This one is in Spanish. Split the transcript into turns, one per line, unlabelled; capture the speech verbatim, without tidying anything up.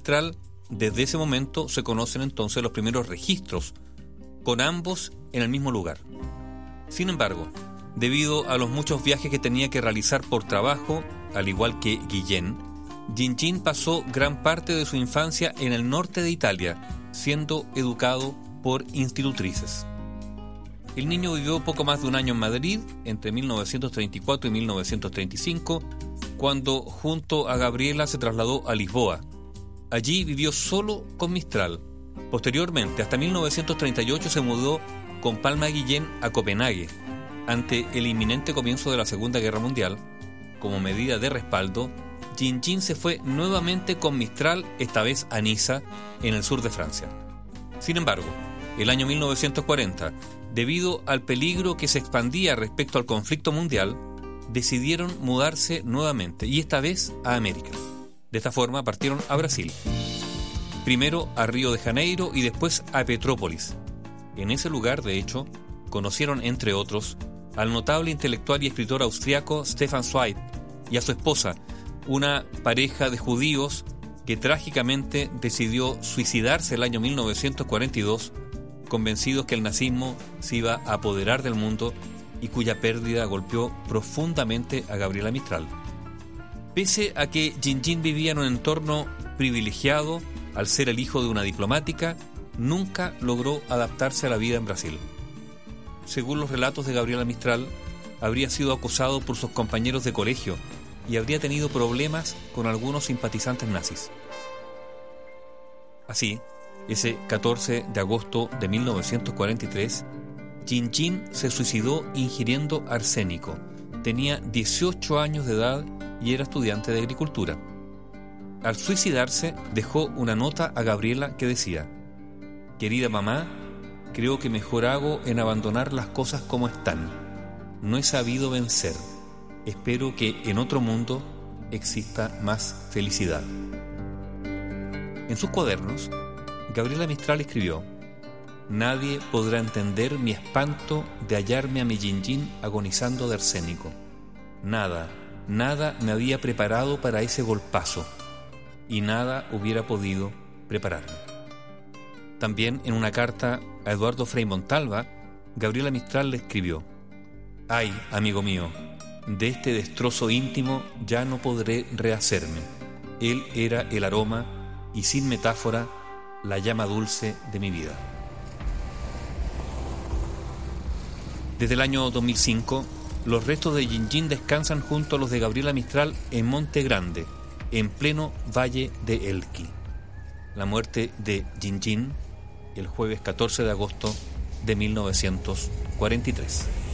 Mistral, desde ese momento se conocen entonces los primeros registros, con ambos en el mismo lugar. Sin embargo, debido a los muchos viajes que tenía que realizar por trabajo, al igual que Guillén, Gingin pasó gran parte de su infancia en el norte de Italia, siendo educado por institutrices. El niño vivió poco más de un año en Madrid, entre mil novecientos treinta y cuatro y mil novecientos treinta y cinco, cuando junto a Gabriela se trasladó a Lisboa. Allí vivió solo con Mistral. Posteriormente, hasta mil novecientos treinta y ocho, se mudó con Palma Guillén a Copenhague. Ante el inminente comienzo de la Segunda Guerra Mundial, como medida de respaldo, Gingin se fue nuevamente con Mistral, esta vez a Niza, en el sur de Francia. Sin embargo, el año mil novecientos cuarenta, debido al peligro que se expandía respecto al conflicto mundial, decidieron mudarse nuevamente, y esta vez a América. De esta forma partieron a Brasil, primero a Río de Janeiro y después a Petrópolis. En ese lugar, de hecho, conocieron, entre otros, al notable intelectual y escritor austriaco Stefan Zweig y a su esposa, una pareja de judíos que trágicamente decidió suicidarse el año mil novecientos cuarenta y dos, convencidos que el nazismo se iba a apoderar del mundo y cuya pérdida golpeó profundamente a Gabriela Mistral. Pese a que Gingin vivía en un entorno privilegiado, al ser el hijo de una diplomática, nunca logró adaptarse a la vida en Brasil. Según los relatos de Gabriela Mistral, habría sido acosado por sus compañeros de colegio y habría tenido problemas con algunos simpatizantes nazis. Así, ese catorce de agosto de mil novecientos cuarenta y tres, Gingin se suicidó ingiriendo arsénico. Tenía dieciocho años de edad y era estudiante de agricultura. Al suicidarse, dejó una nota a Gabriela que decía: «Querida mamá, creo que mejor hago en abandonar las cosas como están. No he sabido vencer. Espero que en otro mundo exista más felicidad». En sus cuadernos, Gabriela Mistral escribió: «Nadie podrá entender mi espanto de hallarme a mi Gingin agonizando de arsénico. Nada, nada me había preparado para ese golpazo, y nada hubiera podido prepararme». También en una carta a Eduardo Frei Montalva, Gabriela Mistral le escribió: «Ay, amigo mío, de este destrozo íntimo ya no podré rehacerme. Él era el aroma y, sin metáfora, la llama dulce de mi vida». Desde el año dos mil cinco, los restos de Gingin descansan junto a los de Gabriela Mistral en Monte Grande, en pleno Valle de Elqui. La muerte de Gingin el jueves catorce de agosto de mil novecientos cuarenta y tres.